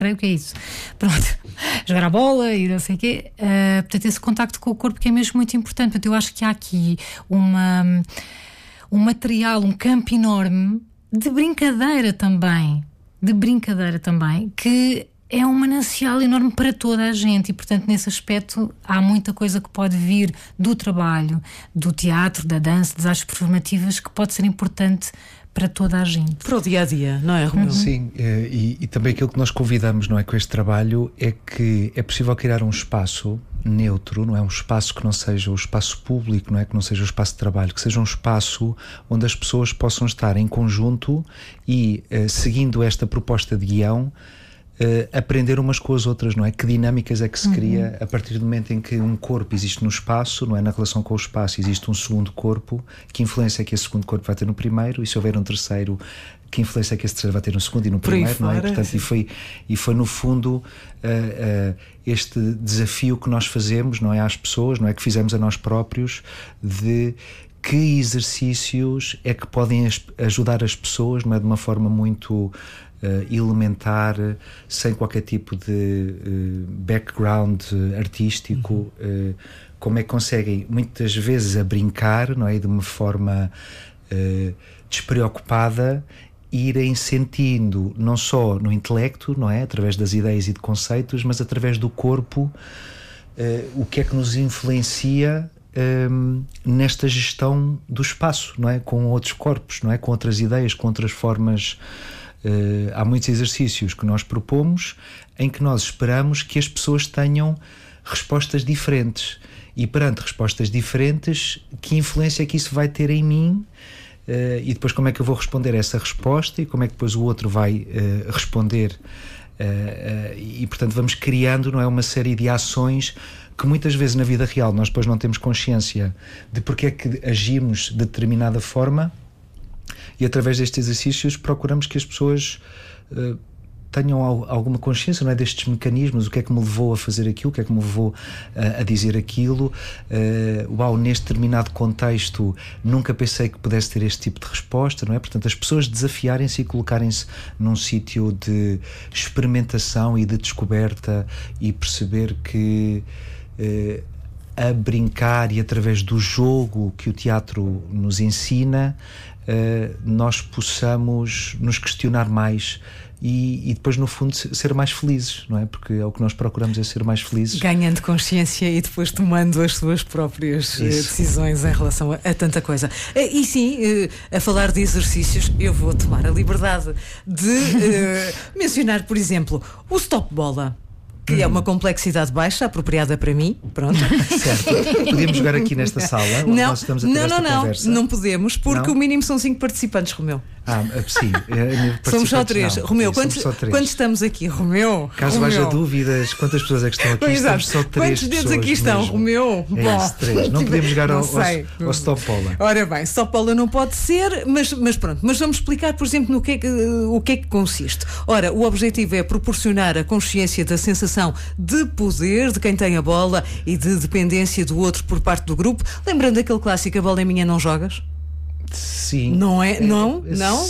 o que é isso? Pronto, jogar a bola e não sei o quê. Portanto, esse contacto com o corpo que é mesmo muito importante. Portanto, eu acho que há aqui um material, um campo enorme de brincadeira também, que é um manancial enorme para toda a gente e, portanto, nesse aspecto há muita coisa que pode vir do trabalho, do teatro, da dança, das artes performativas, que pode ser importante para toda a gente. Para o dia-a-dia, não é, Romeu? Sim, e também aquilo que nós convidamos, não é, com este trabalho, é que é possível criar um espaço neutro, não é? Um espaço que não seja o espaço público, não é? Que não seja o espaço de trabalho, que seja um espaço onde as pessoas possam estar em conjunto e, seguindo esta proposta de guião, aprender umas com as outras, não é? Que dinâmicas é que se cria a partir do momento em que um corpo existe no espaço, não é? Na relação com o espaço existe um segundo corpo, que influência é que esse segundo corpo vai ter no primeiro, e se houver um terceiro, que influência é que esse terceiro vai ter no segundo e no primeiro, não é? Portanto, e foi no fundo este desafio que nós fazemos, não é? Às pessoas, não é? Que fizemos a nós próprios, de que exercícios é que podem ajudar as pessoas, não é? De uma forma muito elementar, sem qualquer tipo de background artístico, como é que conseguem muitas vezes a brincar, não é? De uma forma despreocupada, irem sentindo não só no intelecto, não é? Através das ideias e de conceitos, mas através do corpo, o que é que nos influencia nesta gestão do espaço, não é? Com outros corpos, não é? Com outras ideias, com outras formas. Há muitos exercícios que nós propomos em que nós esperamos que as pessoas tenham respostas diferentes, e perante respostas diferentes, que influência é que isso vai ter em mim, e depois como é que eu vou responder a essa resposta e como é que depois o outro vai responder, e portanto vamos criando, não é, uma série de ações que muitas vezes na vida real nós depois não temos consciência de porque é que agimos de determinada forma. E através destes exercícios procuramos que as pessoas tenham alguma consciência, não é, destes mecanismos, o que é que me levou a fazer aquilo, o que é que me levou a dizer aquilo. Neste determinado contexto nunca pensei que pudesse ter este tipo de resposta, não é? Portanto, as pessoas desafiarem-se e colocarem-se num sítio de experimentação e de descoberta, e perceber que a brincar e através do jogo que o teatro nos ensina, nós possamos nos questionar mais e depois no fundo ser mais felizes, não é? Porque é o que nós procuramos, é ser mais felizes, ganhando consciência e depois tomando as suas próprias decisões em relação a tanta coisa. E sim, a falar de exercícios, eu vou tomar a liberdade de mencionar, por exemplo, o stop bola, que é uma complexidade baixa, apropriada para mim. Pronto. Certo. Podíamos jogar aqui nesta sala onde nós estamos a ter esta conversa? Não podemos, porque não? O mínimo são 5 participantes, Romeu. Sim. Somos só 3. Romeu, quantos estamos aqui, Romeu? Caso haja dúvidas, quantas pessoas é que estão aqui? Estamos só 3 Quantos dedos aqui estão, mesmo. Romeu? É isso, 3. Não podemos jogar ao stop bola. Ora bem, stop bola não pode ser, mas pronto. Mas vamos explicar, por exemplo, o que é que consiste. Ora, o objetivo é proporcionar a consciência da sensação de poder de quem tem a bola e de dependência do outro por parte do grupo. Lembrando aquele clássico, a bola é minha, não jogas? Sim. Não é? Não?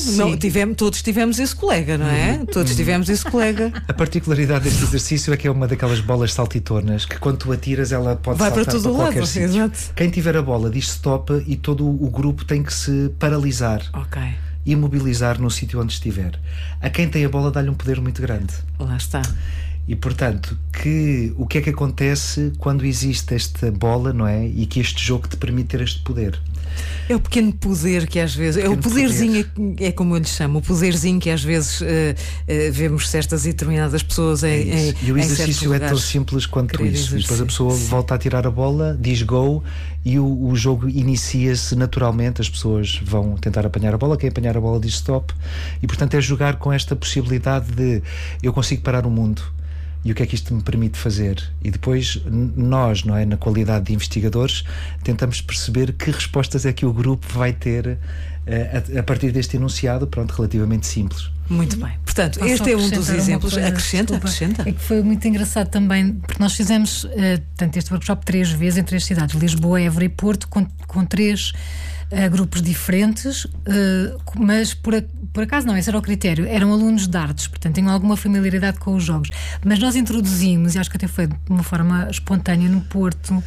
Todos tivemos esse colega, não é? Todos tivemos esse colega. A particularidade deste exercício é que é uma daquelas bolas saltitonas que quando tu atiras ela pode vai saltar para todo para qualquer lado, sítio. exato. Quem tiver a bola diz stop e todo o grupo tem que se paralisar. Ok. Imobilizar no sítio onde estiver. A quem tem a bola dá-lhe um poder muito grande. Lá está. E portanto, o que é que acontece quando existe esta bola, não é? E que este jogo te permite ter este poder? É o pequeno poder que às vezes... É o poderzinho, é como eu lhe chamo, o poderzinho que às vezes vemos certas e determinadas pessoas em e o exercício é tão simples quanto isso. E depois a pessoa volta a tirar a bola, diz go, e o jogo inicia-se naturalmente. As pessoas vão tentar apanhar a bola, quem apanhar a bola diz stop. E portanto é jogar com esta possibilidade de eu consigo parar o mundo. E o que é que isto me permite fazer? E depois nós, não é, na qualidade de investigadores, tentamos perceber que respostas é que o grupo vai ter a partir deste enunciado, pronto, relativamente simples. Muito bem. Portanto, este é um dos exemplos. Acrescenta. É que foi muito engraçado também, porque nós fizemos este workshop 3 vezes em 3 cidades: Lisboa, Évora e Porto, com 3 grupos diferentes, mas por acaso não, esse era o critério. Eram alunos de artes, portanto tinham alguma familiaridade com os jogos. Mas nós introduzimos, e acho que até foi de uma forma espontânea no Porto,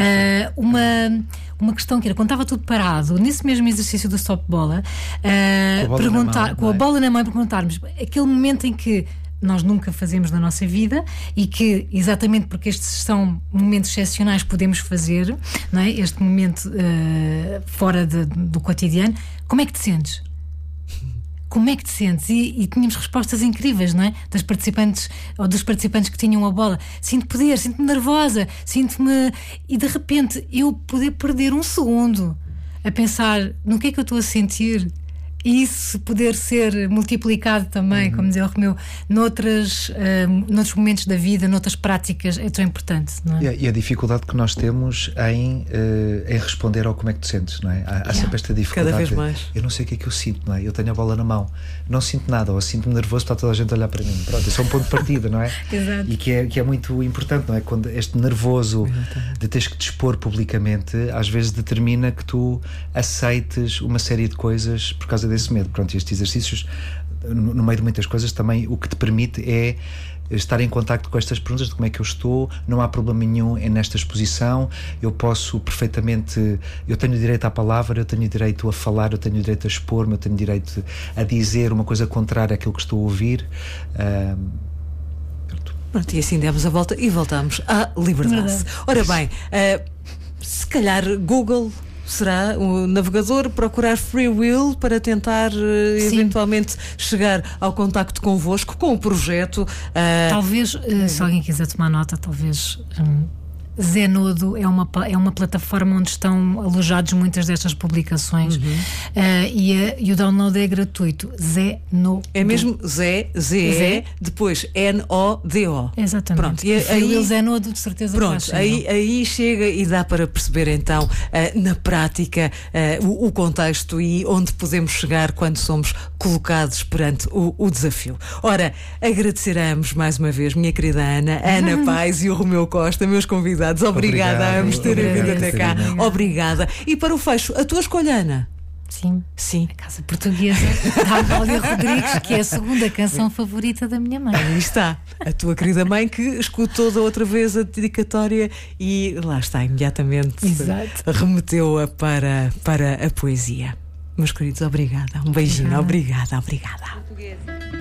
uma questão que era, quando estava tudo parado, nesse mesmo exercício do stop bola, com a bola na mão, perguntarmos aquele momento em que nós nunca fazemos na nossa vida e que, exatamente porque estes são momentos excepcionais, podemos fazer, não é? Este momento fora do cotidiano. Como é que te sentes? Como é que te sentes? E tínhamos respostas incríveis, não é? Das participantes, ou dos participantes que tinham a bola. Sinto poder, sinto-me nervosa, sinto-me... E de repente eu poder perder um segundo a pensar no que é que eu estou a sentir, e isso poder ser multiplicado também, como dizia o Romeu, noutros momentos da vida, noutras práticas, é tão importante, não é? E a dificuldade que nós temos em responder ao como é que te sentes, não é? Há sempre esta dificuldade. Cada vez mais. Eu não sei o que é que eu sinto, não é? Eu tenho a bola na mão, não sinto nada, ou sinto-me nervoso, está toda a gente a olhar para mim. Pronto, esse é um ponto de partida, não é? Exato. E que é muito importante, não é? Quando este nervoso de teres que te expor publicamente, às vezes determina que tu aceites uma série de coisas por causa desse medo. Pronto, estes exercícios, no meio de muitas coisas, também o que te permite é estar em contacto com estas perguntas de como é que eu estou. Não há problema nenhum nesta exposição, eu posso perfeitamente, eu tenho direito à palavra, eu tenho direito a falar, eu tenho direito a expor-me, eu tenho direito a dizer uma coisa contrária àquilo que estou a ouvir. Pronto, e assim demos a volta e voltamos à liberdade. Verdade. Ora bem, se calhar Google será o navegador, procurar Free Will para tentar eventualmente chegar ao contacto convosco, com o projeto. Talvez, se alguém quiser tomar nota, talvez Zenodo é uma plataforma onde estão alojados muitas destas publicações, e o download é gratuito. Zenodo. É mesmo Z, depois N-O-D-O. Exatamente. Pronto, e aí Zenodo, de certeza. Pronto, aí chega e dá para perceber então na prática o contexto e onde podemos chegar quando somos colocados perante o desafio. Ora, agradeceremos mais uma vez, minha querida Ana Paz e o Romeu Costa, meus convidados. Obrigada a ambos terem vindo até cá. Obrigada. E para o fecho, a tua escolha, Ana? Sim. A Casa Portuguesa da Amália Rodrigues, que é a segunda canção favorita da minha mãe. Aí está, a tua querida mãe que escutou da outra vez a dedicatória e lá está, imediatamente remeteu-a para a poesia. Meus queridos, obrigada. Um beijinho. Obrigada.